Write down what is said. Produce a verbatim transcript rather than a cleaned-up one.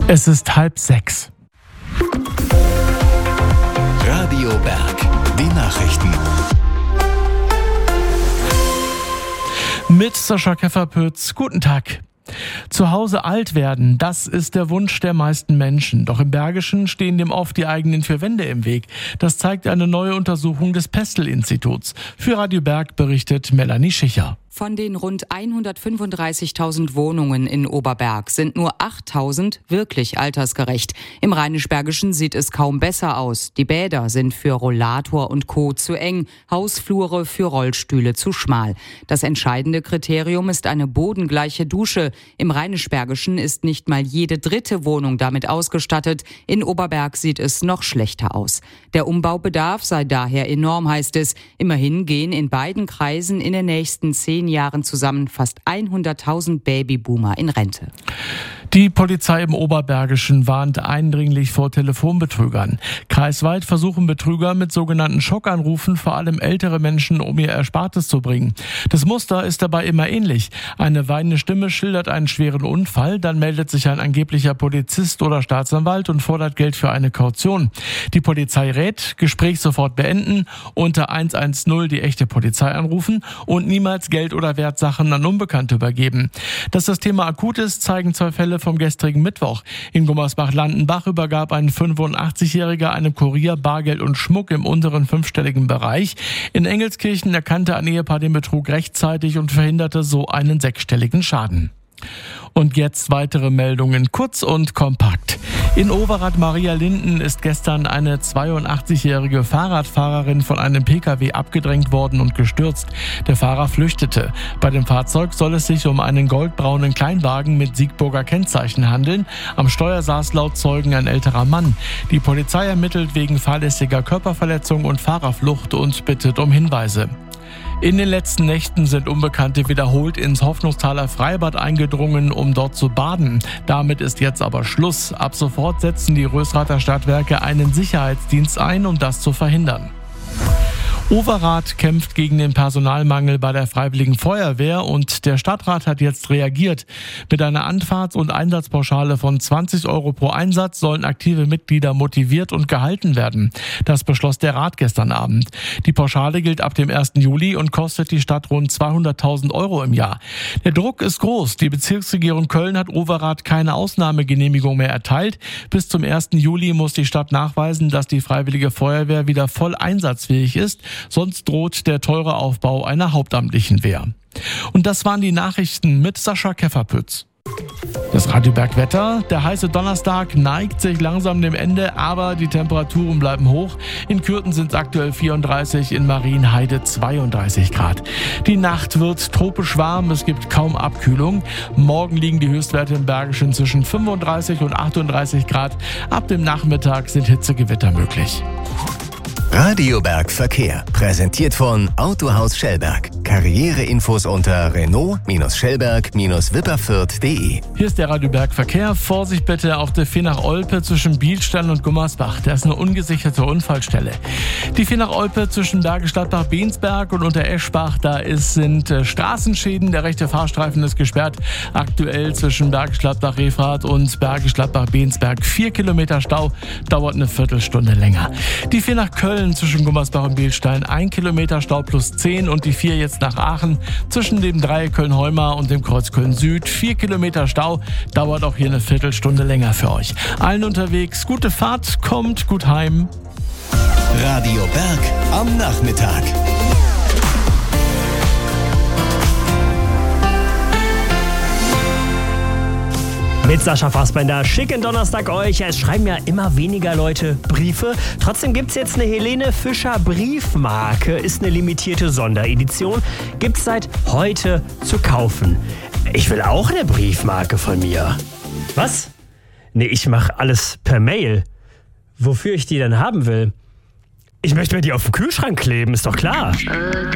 Es ist halb sechs. Radio Berg, die Nachrichten. Mit Sascha Kefferpütz, guten Tag. Zu Hause alt werden, das ist der Wunsch der meisten Menschen. Doch im Bergischen stehen dem oft die eigenen vier Wände im Weg. Das zeigt eine neue Untersuchung des Pestel-Instituts. Für Radio Berg berichtet Melanie Schicher. Von den rund hundertfünfunddreißigtausend Wohnungen in Oberberg sind nur achttausend wirklich altersgerecht. Im Rheinisch-Bergischen sieht es kaum besser aus. Die Bäder sind für Rollator und Co. zu eng, Hausflure für Rollstühle zu schmal. Das entscheidende Kriterium ist eine bodengleiche Dusche. Im Rheinisch-Bergischen ist nicht mal jede dritte Wohnung damit ausgestattet. In Oberberg sieht es noch schlechter aus. Der Umbaubedarf sei daher enorm, heißt es. Immerhin gehen in beiden Kreisen in den nächsten zehn Jahren zusammen fast hunderttausend Babyboomer in Rente. Die Polizei im Oberbergischen warnt eindringlich vor Telefonbetrügern. Kreisweit versuchen Betrüger mit sogenannten Schockanrufen vor allem ältere Menschen um ihr Erspartes zu bringen. Das Muster ist dabei immer ähnlich. Eine weinende Stimme schildert einen schweren Unfall, dann meldet sich ein angeblicher Polizist oder Staatsanwalt und fordert Geld für eine Kaution. Die Polizei rät, Gespräch sofort beenden, unter eins eins null die echte Polizei anrufen und niemals Geld oder Wertsachen an Unbekannte übergeben. Dass das Thema akut ist, zeigen zwei Fälle vom gestrigen Mittwoch. In Gummersbach-Landenbach übergab ein fünfundachtzigjähriger einem Kurier Bargeld und Schmuck im unteren fünfstelligen Bereich. In Engelskirchen erkannte ein Ehepaar den Betrug rechtzeitig und verhinderte so einen sechsstelligen Schaden. Und jetzt weitere Meldungen, kurz und kompakt. In Overath-Maria-Linden ist gestern eine zweiundachtzigjährige Fahrradfahrerin von einem Pkw abgedrängt worden und gestürzt. Der Fahrer flüchtete. Bei dem Fahrzeug soll es sich um einen goldbraunen Kleinwagen mit Siegburger Kennzeichen handeln. Am Steuer saß laut Zeugen ein älterer Mann. Die Polizei ermittelt wegen fahrlässiger Körperverletzung und Fahrerflucht und bittet um Hinweise. In den letzten Nächten sind Unbekannte wiederholt ins Hoffnungstaler Freibad eingedrungen, um dort zu baden. Damit ist jetzt aber Schluss. Ab sofort setzen die Rösrather Stadtwerke einen Sicherheitsdienst ein, um das zu verhindern. Overath kämpft gegen den Personalmangel bei der Freiwilligen Feuerwehr und der Stadtrat hat jetzt reagiert. Mit einer Anfahrts- und Einsatzpauschale von zwanzig Euro pro Einsatz sollen aktive Mitglieder motiviert und gehalten werden. Das beschloss der Rat gestern Abend. Die Pauschale gilt ab dem ersten Juli und kostet die Stadt rund zweihunderttausend Euro im Jahr. Der Druck ist groß. Die Bezirksregierung Köln hat Overath keine Ausnahmegenehmigung mehr erteilt. Bis zum ersten Juli muss die Stadt nachweisen, dass die Freiwillige Feuerwehr wieder voll einsatzfähig ist. Sonst droht der teure Aufbau einer hauptamtlichen Wehr. Und das waren die Nachrichten mit Sascha Kefferpütz. Das Radio Berg Wetter. Der heiße Donnerstag neigt sich langsam dem Ende, aber die Temperaturen bleiben hoch. In Kürten sind es aktuell vierunddreißig, in Marienheide zweiunddreißig Grad. Die Nacht wird tropisch warm, es gibt kaum Abkühlung. Morgen liegen die Höchstwerte im Bergischen zwischen fünfunddreißig und achtunddreißig Grad. Ab dem Nachmittag sind Hitzegewitter möglich. Radio Berg Verkehr, präsentiert von Autohaus Schellberg. Karriereinfos unter Renault-Schellberg-Wipperfürth punkt de. Hier ist der Radio Berg Verkehr. Vorsicht bitte auf der Vierach-Olpe zwischen Bielstein und Gummersbach. Da ist eine ungesicherte Unfallstelle. Die Vierach-Olpe zwischen Bergisch Gladbach-Bensberg und Untereschbach, da ist, sind äh, Straßenschäden. Der rechte Fahrstreifen ist gesperrt. Aktuell zwischen Bergisch Gladbach-Refrath und Bergisch Gladbach-Bensberg vier Kilometer Stau. Dauert eine Viertelstunde länger. Die vier nach Köln zwischen Gummersbach und Bielstein ein Kilometer Stau plus zehn und die vier jetzt nach Aachen zwischen dem Dreieck Köln-Heumar und dem Kreuz Köln-Süd. vier Kilometer Stau, dauert auch hier eine Viertelstunde länger für euch. Allen unterwegs, gute Fahrt, kommt gut heim. Radio Berg am Nachmittag. Mit Sascha Fassbender. Schicken Donnerstag euch. Es schreiben ja immer weniger Leute Briefe. Trotzdem gibt es jetzt eine Helene Fischer Briefmarke. Ist eine limitierte Sonderedition. Gibt es seit heute zu kaufen. Ich will auch eine Briefmarke von mir. Was? Nee, ich mache alles per Mail. Wofür ich die denn haben will? Ich möchte mir die auf den Kühlschrank kleben, ist doch klar.